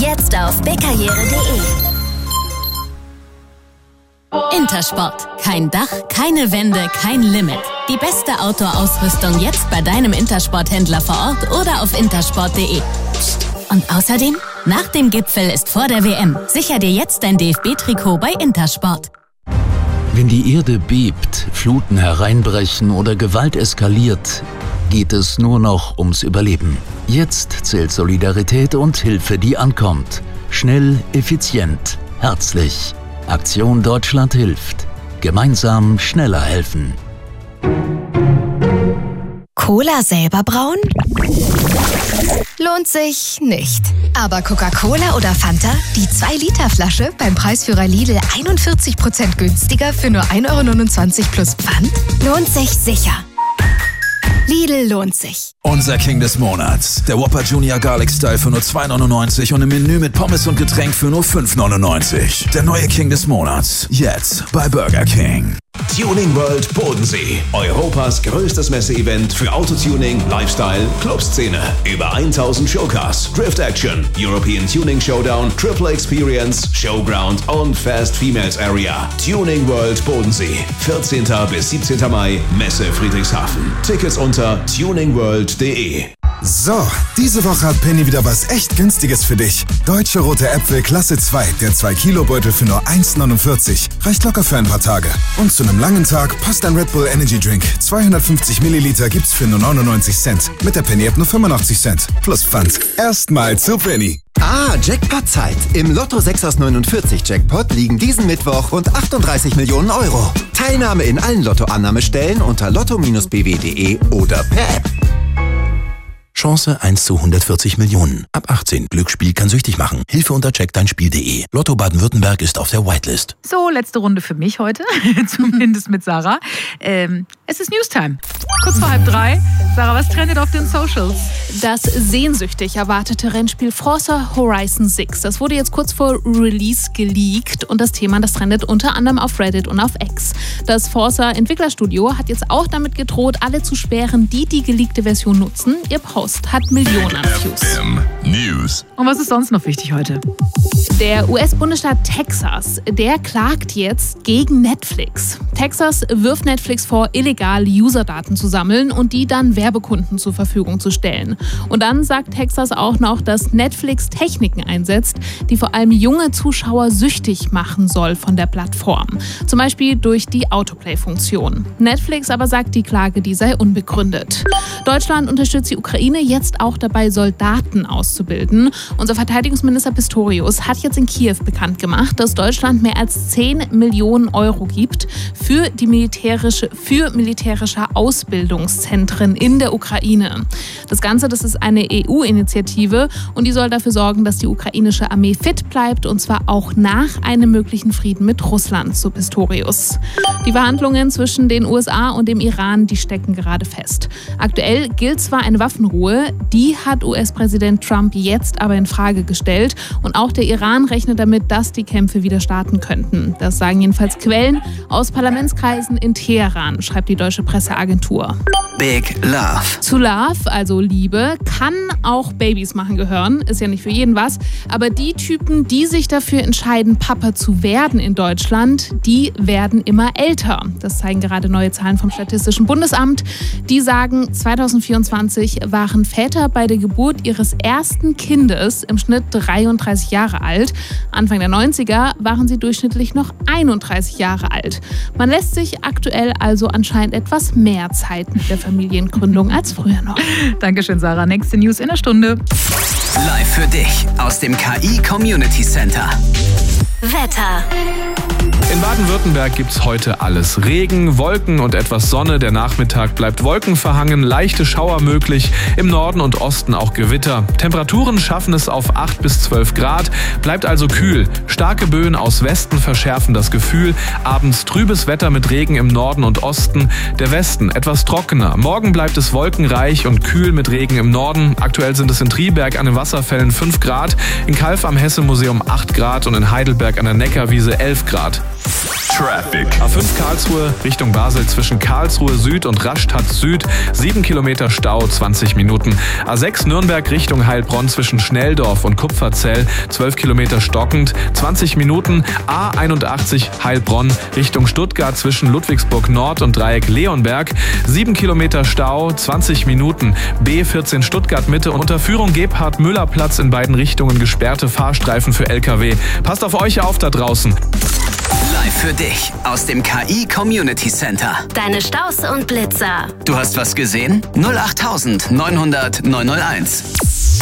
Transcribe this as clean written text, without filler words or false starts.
Jetzt auf bigkarriere.de. Intersport. Kein Dach, keine Wände, kein Limit. Die beste Outdoor-Ausrüstung jetzt bei deinem Intersport-Händler vor Ort oder auf intersport.de. Psst. Und außerdem, nach dem Gipfel ist vor der WM. Sicher dir jetzt dein DFB-Trikot bei Intersport. Wenn die Erde bebt, Fluten hereinbrechen oder Gewalt eskaliert, geht es nur noch ums Überleben. Jetzt zählt Solidarität und Hilfe, die ankommt. Schnell, effizient, herzlich. Aktion Deutschland hilft. Gemeinsam schneller helfen. Cola selber brauen? Lohnt sich nicht. Aber Coca-Cola oder Fanta? Die 2-Liter-Flasche beim Preisführer Lidl 41% günstiger für nur 1,29 € plus Pfand? Lohnt sich sicher. Lidl lohnt sich. Unser King des Monats. Der Whopper Junior Garlic Style für nur 2,99 € und im Menü mit Pommes und Getränk für nur 5,99 €. Der neue King des Monats. Jetzt bei Burger King. Tuning World Bodensee. Europas größtes Messeevent für Autotuning, Lifestyle, Clubszene. Über 1000 Showcars, Drift Action, European Tuning Showdown, Triple Experience, Showground und Fast Females Area. Tuning World Bodensee. 14. bis 17. Mai, Messe Friedrichshafen. Tickets unter tuningworld.de. So, diese Woche hat Penny wieder was echt Günstiges für dich. Deutsche Rote Äpfel Klasse 2, der 2-Kilo-Beutel für nur 1,49 €. Reicht locker für ein paar Tage. Und zu einem langen Tag passt ein Red Bull Energy Drink. 250 Milliliter gibt's für nur 99 Cent. Mit der Penny-App nur 85 Cent. Plus Pfand. Erstmal zu Penny. Jackpot-Zeit. Im Lotto 6 aus 49 Jackpot liegen diesen Mittwoch rund 38 Millionen €. Teilnahme in allen Lottoannahmestellen unter lotto-bw.de oder per App. Chance 1 zu 140 Millionen. Ab 18. Glücksspiel kann süchtig machen. Hilfe unter checkdeinspiel.de. Lotto Baden-Württemberg ist auf der Whitelist. So, letzte Runde für mich heute. Zumindest mit Sarah. Es ist Newstime. Kurz vor 2:30. Sarah, was trendet auf den Socials? Das sehnsüchtig erwartete Rennspiel Forza Horizon 6. Das wurde jetzt kurz vor Release geleakt und das Thema, das trendet unter anderem auf Reddit und auf X. Das Forza-Entwicklerstudio hat jetzt auch damit gedroht, alle zu sperren, die die geleakte Version nutzen. Ihr Post hat Millionen an Views. News. Und was ist sonst noch wichtig heute? Der US-Bundesstaat Texas, der klagt jetzt gegen Netflix. Texas wirft Netflix vor, illegal Userdaten zu sammeln und die dann Werbekunden zur Verfügung zu stellen. Und dann sagt Texas auch noch, dass Netflix Techniken einsetzt, die vor allem junge Zuschauer süchtig machen soll von der Plattform. Zum Beispiel durch die Autoplay-Funktion. Netflix aber sagt, die Klage, die sei unbegründet. Deutschland unterstützt die Ukraine jetzt auch dabei, Soldaten auszubilden. Unser Verteidigungsminister Pistorius hat jetzt in Kiew bekannt gemacht, dass Deutschland mehr als 10 Millionen € gibt für militärische Ausbildungszentren in der Ukraine. Das Ganze, das ist eine EU-Initiative und die soll dafür sorgen, dass die ukrainische Armee fit bleibt und zwar auch nach einem möglichen Frieden mit Russland, so Pistorius. Die Verhandlungen zwischen den USA und dem Iran, die stecken gerade fest. Aktuell gilt zwar eine Waffenruhe, die hat US-Präsident Trump jetzt aber in Frage gestellt und auch der Iran rechnet damit, dass die Kämpfe wieder starten könnten. Das sagen jedenfalls Quellen aus Parlamentskreisen in Teheran, schreibt die deutsche Presseagentur. Big Love. Zu Love, also Liebe, kann auch Babys machen gehören. Ist ja nicht für jeden was. Aber die Typen, die sich dafür entscheiden, Papa zu werden in Deutschland, die werden immer älter. Das zeigen gerade neue Zahlen vom Statistischen Bundesamt. Die sagen, 2024 waren Väter bei der Geburt ihres ersten Kindes im Schnitt 33 Jahre alt. Anfang der 90er waren sie durchschnittlich noch 31 Jahre alt. Man lässt sich aktuell also anscheinend etwas mehr Zeit mit der Familiengründung als früher noch. Dankeschön, Sarah. Nächste News in einer Stunde. Live für dich aus dem KI Community Center. Wetter. In Baden-Württemberg gibt's heute alles. Regen, Wolken und etwas Sonne. Der Nachmittag bleibt wolkenverhangen, leichte Schauer möglich. Im Norden und Osten auch Gewitter. Temperaturen schaffen es auf 8 bis 12 Grad. Bleibt also kühl. Starke Böen aus Westen verschärfen das Gefühl. Abends trübes Wetter mit Regen im Norden und Osten. Der Westen etwas trockener. Morgen bleibt es wolkenreich und kühl mit Regen im Norden. Aktuell sind es in Triberg an den Wasserfällen 5 Grad, in Calw am Hesse-Museum 8 Grad und in Heidelberg an der Neckarwiese 11 Grad. Traffic. A5 Karlsruhe Richtung Basel zwischen Karlsruhe Süd und Rastatt Süd. 7 Kilometer Stau, 20 Minuten. A6 Nürnberg Richtung Heilbronn zwischen Schnelldorf und Kupferzell. 12 Kilometer stockend, 20 Minuten. A81 Heilbronn Richtung Stuttgart zwischen Ludwigsburg Nord und Dreieck Leonberg. 7 Kilometer Stau, 20 Minuten. B14 Stuttgart Mitte und Unterführung Gebhard-Müller-Platz in beiden Richtungen gesperrte Fahrstreifen für LKW. Passt auf euch auf da draußen. Live für dich aus dem KI Community Center. Deine Staus und Blitzer. Du hast was gesehen? 08900 901.